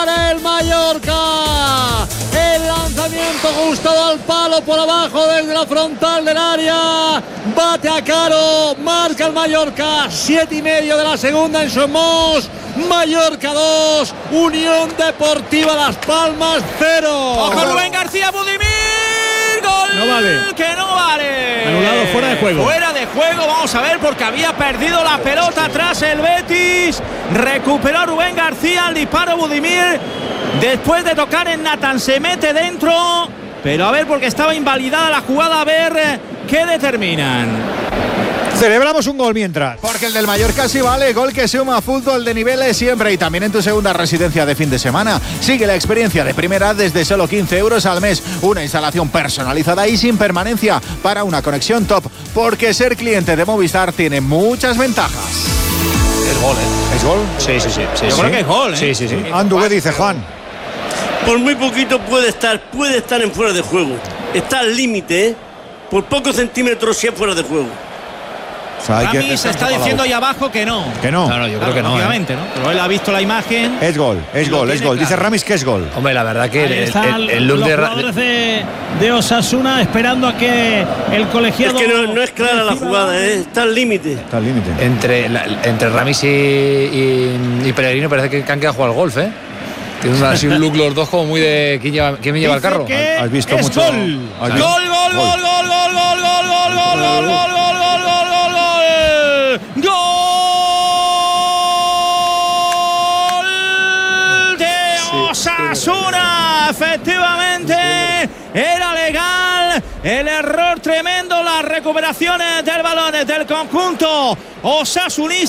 el Mallorca. El lanzamiento ajustado al palo por abajo desde la frontal del área. Bate a Caro, marca el Mallorca. 7:30 de la segunda en Somos. Mallorca 2, Unión Deportiva Las Palmas 0. Ojo Rubén García, Budimir. Gol. No vale. Que no vale. Anulado, fuera de juego. Fuera de juego, vamos a ver, porque había perdido la pelota atrás el Betis. Recuperó Rubén García el disparo Budimir. Después de tocar en Nathan, se mete dentro. Pero a ver, porque estaba invalidada la jugada, a ver qué determinan. Celebramos un gol mientras. Porque el del Mallorca sí vale, gol que suma, fútbol de niveles siempre y también en tu segunda residencia de fin de semana. Sigue la experiencia de primera desde solo 15 euros al mes. Una instalación personalizada y sin permanencia para una conexión top. Porque ser cliente de Movistar tiene muchas ventajas. Es gol, ¿eh? ¿Es gol? Sí. Yo creo que es gol, ¿eh? Sí. Andu, ¿qué dice Juan? Por muy poquito puede estar en fuera de juego. Está al límite, ¿eh? Por pocos centímetros sí es fuera de juego. O sea, Rami se está diciendo ahí abajo que no. Que no. No, yo creo que no. Obviamente, ¿no? Pero él ha visto la imagen. Es gol. Dice Ramis que es gol. Hombre, la verdad que el look los de jugadores de Osasuna esperando a que el colegiado. Es que no es clara la jugada, ¿eh? Está al límite. Está al límite. entre Ramis y Pellegrino parece que han quedado a jugar al golf, ¿eh? Tienen así un look los dos como muy de ¿quién me lleva el carro? ¿Has visto es mucho? Gol. Gol. Gol de Osasuna. Efectivamente, era legal. El error tremendo, las recuperaciones del balón del conjunto osasunista.